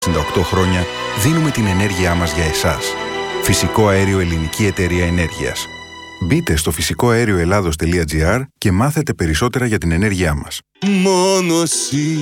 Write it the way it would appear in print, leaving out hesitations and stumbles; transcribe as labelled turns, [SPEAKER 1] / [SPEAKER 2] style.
[SPEAKER 1] 68 χρόνια δίνουμε την ενέργειά μας για εσάς. Φυσικό αέριο Ελληνική Εταιρεία Ενέργειας. Μπείτε στο φυσικοαερioελλάδος.gr και μάθετε περισσότερα για την ενέργειά μας.
[SPEAKER 2] Μόνο εσύ